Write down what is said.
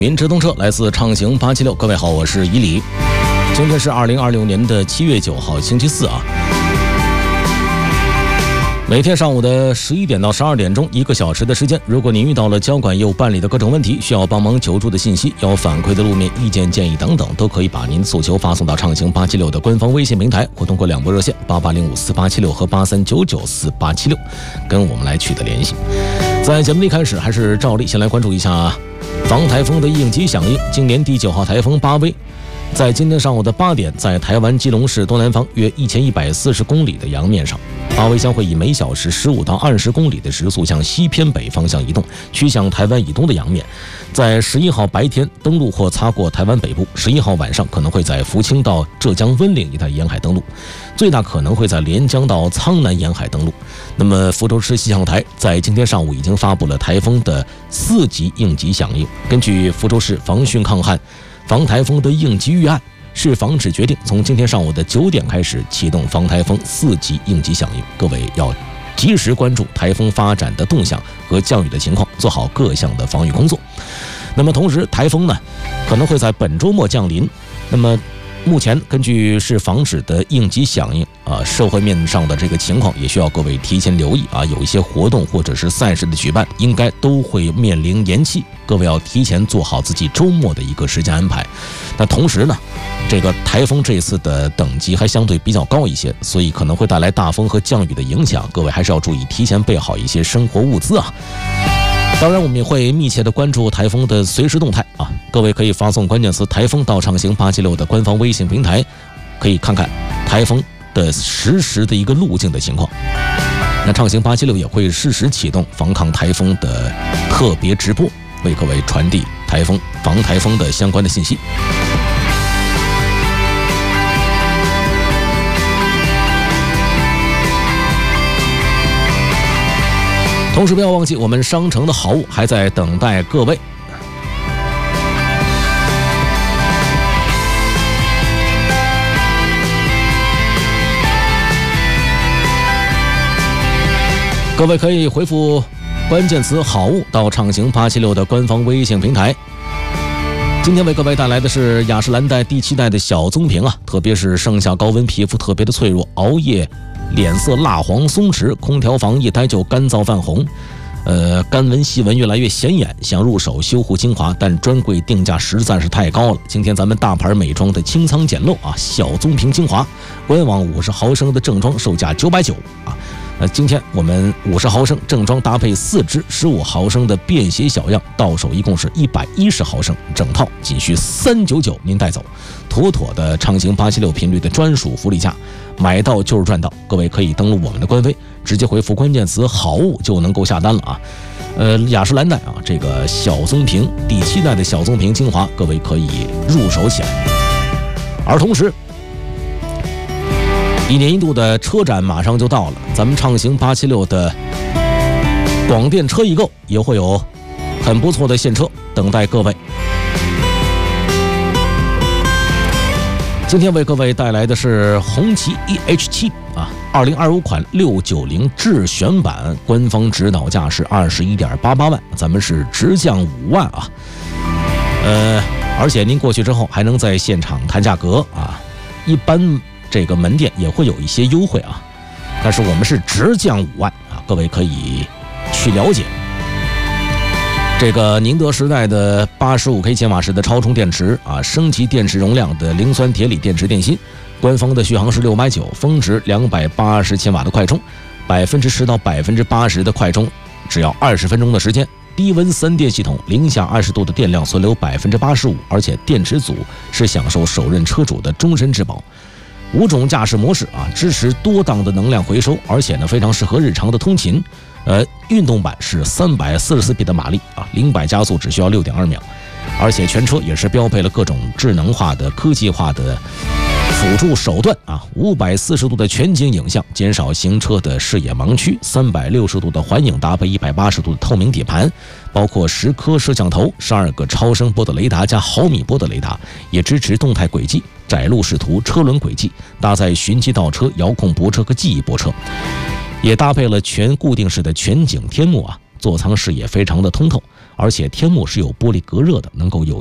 民直通车来自畅行876，各位好，我是伊犁。今天是2026年的7月9号，星期四啊。每天上午的11点到12点钟，1个小时的时间。如果您遇到了交管业务办理的各种问题，需要帮忙求助的信息，要反馈的路面意见建议等等，都可以把您诉求发送到畅行876的官方微信平台，或通过两拨热线88054876和83994876，跟我们来取得联系。在节目的一开始，还是照例先来关注一下防台风的应急响应。今年第9号台风巴威在今天上午的8点，在台湾基隆市东南方约1140公里的洋面上，巴威将会以每小时15到20公里的时速向西偏北方向移动，趋向台湾以东的洋面。在11号白天登陆或擦过台湾北部，11号晚上可能会在福清到浙江温岭一带沿海登陆，最大可能会在连江到苍南沿海登陆。那么福州市气象台在今天上午已经发布了台风的4级应急响应。根据福州市防汛抗旱防台风的应急预案，市防指决定从今天上午的9点开始启动防台风4级应急响应。各位要及时关注台风发展的动向和降雨的情况，做好各项的防御工作。那么同时，台风呢可能会在本周末降临。那么目前根据市防指的应急响应社会面上的这个情况也需要各位提前留意啊，有一些活动或者是赛事的举办应该都会面临延期，各位要提前做好自己周末的一个时间安排。那同时呢，这个台风这次的等级还相对比较高一些，所以可能会带来大风和降雨的影响，各位还是要注意提前备好一些生活物资啊。当然我们也会密切的关注台风的随时动态啊，各位可以发送关键词台风到畅行876的官方微信平台，可以看看台风的实时的一个路径的情况。那畅行876也会适时启动防抗台风的特别直播，为各位传递防台风的相关的信息。同时不要忘记，我们商城的好物还在等待各位。各位可以回复关键词好物到畅行876的官方微信平台。今天为各位带来的是雅诗兰黛第7代的小棕瓶啊，特别是盛夏高温，皮肤特别的脆弱，熬夜脸色蜡黄松弛，空调房一待就干燥泛红，干纹细纹越来越显眼，想入手修护精华，但专柜定价实在是太高了。今天咱们大牌美妆的清仓捡漏啊，小棕瓶精华，官网50毫升的正装售价990啊。今天我们50毫升正装搭配4支15毫升的便携小样，到手一共是110毫升，整套仅需399您带走，妥妥的畅行876频率的专属福利价，买到就是赚到。各位可以登录我们的官微，直接回复关键词好物就能够下单了啊。雅诗兰黛啊，这个小棕瓶第7代的小棕瓶精华，各位可以入手起来。而同时1年1度的车展马上就到了，咱们畅行876的广电车易购也会有很不错的现车等待各位。今天为各位带来的是红旗 EH7 啊，2025款690智选版，官方指导价是21.88万，咱们是直降5万啊。而且您过去之后还能在现场谈价格啊，一般这个门店也会有一些优惠啊，但是我们是直降5万啊，各位可以去了解。这个宁德时代的85K 千瓦时的超充电池啊，升级电池容量的磷酸铁锂电池电芯，官方的续航是690，峰值280千瓦的快充，10%到80%的快充，只要20分钟的时间。低温3电系统，零下20度的电量存留85%，而且电池组是享受首任车主的终身质保。5种驾驶模式啊，支持多档的能量回收，而且呢非常适合日常的通勤。运动版是344匹的马力啊，0-100加速只需要6.2秒，而且全车也是标配了各种智能化的、科技化的辅助手段啊，540度的全景影像，减少行车的视野盲区，360度的环影搭配180度的透明底盘，包括10颗摄像头、12个超声波的雷达加毫米波的雷达，也支持动态轨迹、窄路视图、车轮轨迹，搭载循迹倒车、遥控泊车和记忆泊车，也搭配了全固定式的全景天幕啊，座舱视野非常的通透。 而且天幕是有玻璃隔热的，能够有